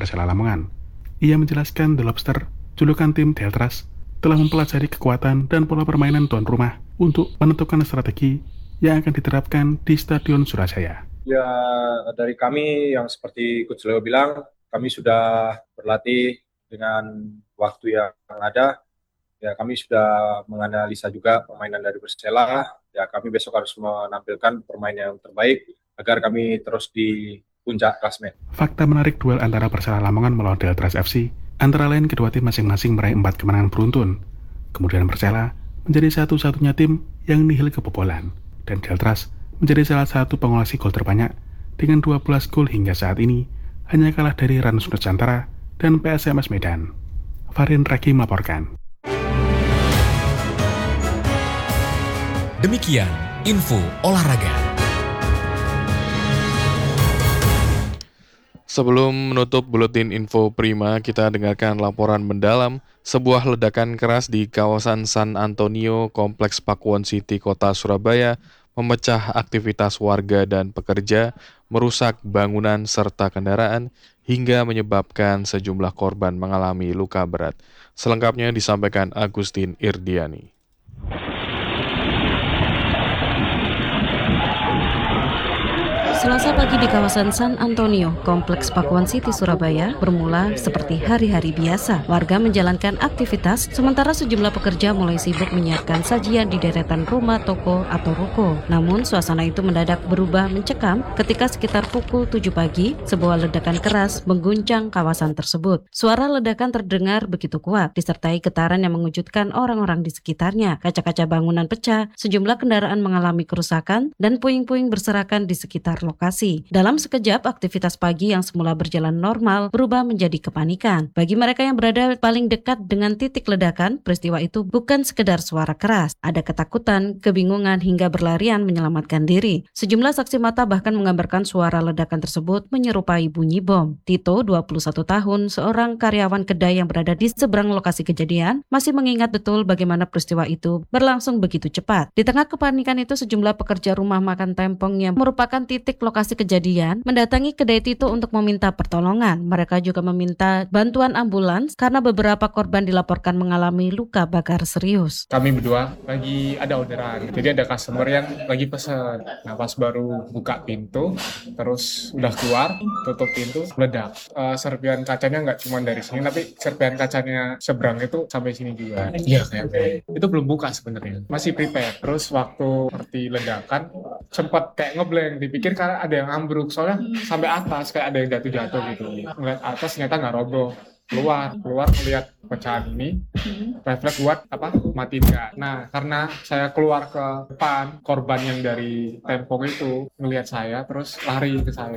Persela Lamongan. Ia menjelaskan The Lobster, julukan tim Deltras, telah mempelajari kekuatan dan pola permainan tuan rumah untuk menentukan strategi yang akan diterapkan di Stadion Surajaya. Ya, dari kami yang seperti Coach Leo bilang, kami sudah berlatih dengan waktu yang ada. Ya, kami sudah menganalisa juga permainan dari Persela. Ya, kami besok harus menampilkan permainan yang terbaik agar kami terus di puncak klasemen. Fakta menarik duel antara Persela Lamongan melawan Deltras FC, antara lain kedua tim masing-masing meraih 4 kemenangan beruntun. Kemudian Persela menjadi satu-satunya tim yang nihil kebobolan, dan Deltras menjadi salah satu pengoleksi gol terbanyak dengan 12 gol hingga saat ini, hanya kalah dari Ranus Nusantara dan PSMS Medan. Farin Raki melaporkan. Demikian info olahraga. Sebelum menutup buletin info prima, kita dengarkan laporan mendalam sebuah ledakan keras di kawasan San Antonio, Kompleks Pakuwon City, Kota Surabaya, memecah aktivitas warga dan pekerja, merusak bangunan serta kendaraan, hingga menyebabkan sejumlah korban mengalami luka berat. Selengkapnya disampaikan Agustin Irdiani. Selasa pagi di kawasan San Antonio, Kompleks Pakuwon City, Surabaya, bermula seperti hari-hari biasa. Warga menjalankan aktivitas, sementara sejumlah pekerja mulai sibuk menyiapkan sajian di deretan rumah, toko, atau ruko. Namun, suasana itu mendadak berubah mencekam ketika sekitar pukul 7 pagi, sebuah ledakan keras mengguncang kawasan tersebut. Suara ledakan terdengar begitu kuat, disertai getaran yang mengejutkan orang-orang di sekitarnya. Kaca-kaca bangunan pecah, sejumlah kendaraan mengalami kerusakan, dan puing-puing berserakan di sekitar lokasi. Dalam sekejap, aktivitas pagi yang semula berjalan normal berubah menjadi kepanikan. Bagi mereka yang berada paling dekat dengan titik ledakan, peristiwa itu bukan sekedar suara keras. Ada ketakutan, kebingungan, hingga berlarian menyelamatkan diri. Sejumlah saksi mata bahkan menggambarkan suara ledakan tersebut menyerupai bunyi bom. Tito, 21 tahun, seorang karyawan kedai yang berada di seberang lokasi kejadian, masih mengingat betul bagaimana peristiwa itu berlangsung begitu cepat. Di tengah kepanikan itu, sejumlah pekerja rumah makan Tempong yang merupakan titik lokasi kejadian mendatangi kedai Tito untuk meminta pertolongan. Mereka juga meminta bantuan ambulans karena beberapa korban dilaporkan mengalami luka bakar serius. Kami berdua lagi ada orderan, jadi ada customer yang lagi pesan. Nah, pas baru buka pintu, terus udah keluar, tutup pintu, meledak. Serpihan kacanya nggak cuma dari sini, tapi serpihan kacanya seberang itu sampai sini juga. Iya, kayak itu belum buka sebenarnya, masih prepare. Terus waktu seperti ledakan, sempat kayak ngeblank, dipikir karena ada yang ambruk, soalnya sampai atas kayak ada yang jatuh-jatuh gitu. Ngeliat atas ternyata nggak roboh. Keluar melihat pecahan ini, refleks buat mati enggak. Nah, karena saya keluar ke depan, korban yang dari Tempong itu melihat saya terus lari ke saya.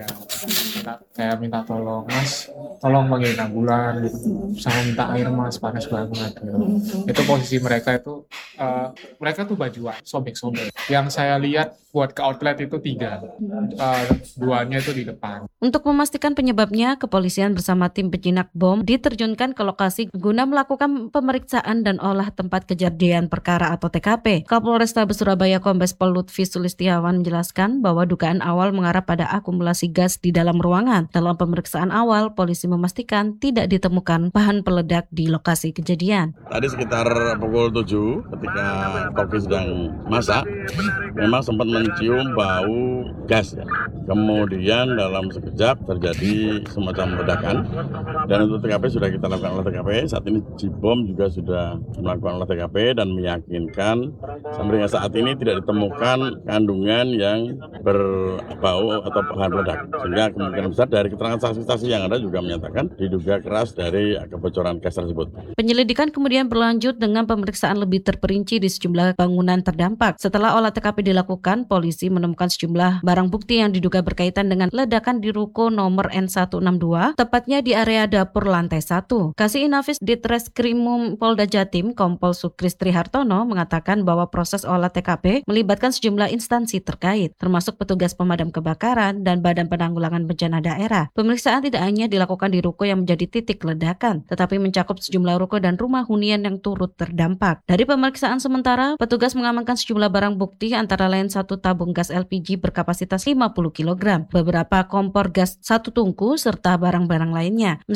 Saya minta tolong, Mas, tolong panggilin ambulan gitu. Saya minta air, Mas, panas banget gitu. Itu posisi mereka itu mereka tuh bajuan sobek-sobek. Yang saya lihat buat ke outlet itu 3, 2-nya itu di depan. Untuk memastikan penyebabnya, kepolisian bersama tim penjinak bom diterjunkan ke lokasi guna melakukan pemeriksaan dan olah tempat kejadian perkara atau TKP. Kapolrestabes Surabaya Kombes Pol Lutfi Sulistiawan menjelaskan bahwa dugaan awal mengarah pada akumulasi gas di dalam ruangan. Dalam pemeriksaan awal, polisi memastikan tidak ditemukan bahan peledak di lokasi kejadian. Tadi sekitar pukul 7 ketika Koki sedang masak, memang sempat mencium bau gas. Kemudian dalam sekejap terjadi semacam ledakan, dan untuk TKP sudah kita lakukan olah TKP. Saat ini Jibom juga sudah melakukan olah TKP dan meyakinkan sampai dengan saat ini tidak ditemukan kandungan yang berbau atau bahan peledak, sehingga kemungkinan besar dari keterangan saksi-saksi yang ada juga menyatakan diduga keras dari kebocoran gas tersebut. Penyelidikan kemudian berlanjut dengan pemeriksaan lebih terperinci di sejumlah bangunan terdampak. Setelah olah TKP dilakukan, polisi menemukan sejumlah barang bukti yang diduga berkaitan dengan ledakan di ruko nomor N162, tepatnya di area dapur lantai 1. Kasih Inafis Ditreskrimum Polda Jatim, Kompol Sukristri Hartono, mengatakan bahwa proses olah TKP melibatkan sejumlah instansi terkait, termasuk petugas pemadam kebakaran dan Badan Penanggulangan Bencana Daerah. Pemeriksaan tidak hanya dilakukan di ruko yang menjadi titik ledakan, tetapi mencakup sejumlah ruko dan rumah hunian yang turut terdampak. Dari pemeriksaan sementara, petugas mengamankan sejumlah barang bukti, antara lain 1 tabung gas LPG berkapasitas 50 kg, beberapa kompor gas 1 tungku, serta barang-barang lainnya.